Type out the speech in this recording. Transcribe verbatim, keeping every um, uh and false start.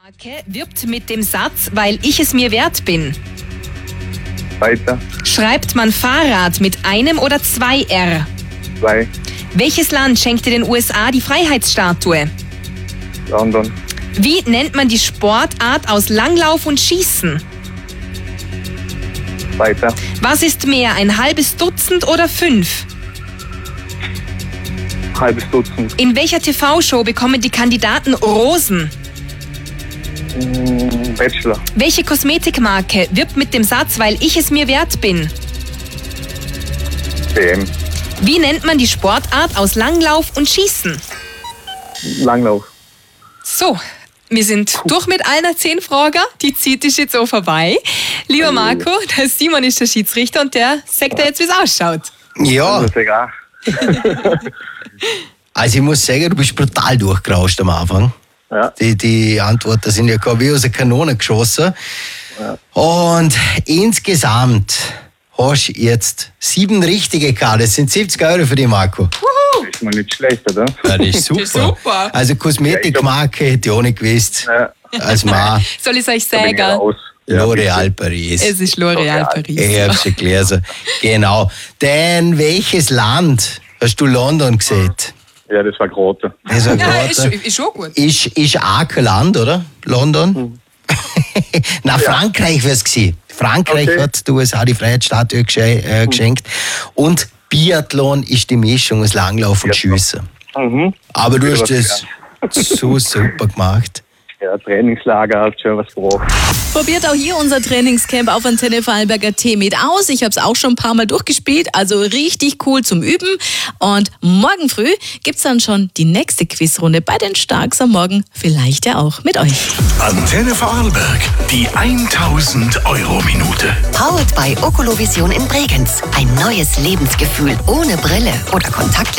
Marke wirbt mit dem Satz, weil ich es mir wert bin. Weiter. Schreibt man Fahrrad mit einem oder zwei R? Zwei. Welches Land schenkte den U S A die Freiheitsstatue? London. Wie nennt man die Sportart aus Langlauf und Schießen? Weiter. Was ist mehr, ein halbes Dutzend oder fünf? Halbes Dutzend. In welcher T V-Show bekommen die Kandidaten Rosen? Mm, Bachelor. Welche Kosmetikmarke wirbt mit dem Satz, weil ich es mir wert bin? D M. Wie nennt man die Sportart aus Langlauf und Schießen? Langlauf. So, wir sind durch mit allen zehn Fragen. Die Zeit ist jetzt auch vorbei. Lieber Marco, der Simon ist der Schiedsrichter und der sagt dir jetzt, wie es ausschaut. Ja, Das ist egal. also ich muss sagen, du bist brutal durchgerauscht am Anfang. Ja. Die, die Antworten sind ja gar wie aus der Kanone geschossen. Ja. Und insgesamt hast du jetzt sieben richtige gehabt. Das sind siebzig Euro für dich, Marco. Das ist mal nicht schlecht, oder? Ja, das ist super. Das ist super. Also Kosmetikmarke hätte ich auch nicht gewusst. Ja. Als Mann Soll ich es euch Da bin ich sagen? raus. L'Oréal Paris. Es ist L'Oréal Paris. Ich hab's schon gelesen. Genau. Denn welches Land hast du London gesehen? Ja, das war Grote. Das war Ja, gerade- ist, schon- ist schon gut. Ist, ist auch kein Land, oder? London? Na, Frankreich wäre es gewesen. Frankreich Okay. hat die U S A die Freiheitsstatue gesche äh, geschenkt. Und Biathlon ist die Mischung aus Langlauf und Biathlon. Schiessen. Mhm. Aber du Wieder hast was das so super gemacht. Ja, Trainingslager hat schon was gebraucht. Probiert auch hier unser Trainingscamp auf Antenne Vorarlberger T mit aus. Ich habe es auch schon ein paar Mal durchgespielt, also richtig cool zum Üben. Und morgen früh gibt's dann schon die nächste Quizrunde bei den Starks am Morgen. Vielleicht ja auch mit euch. Antenne Vorarlberg, die tausend Euro Minute. Powered by Oculovision in Bregenz. Ein neues Lebensgefühl ohne Brille oder Kontakt.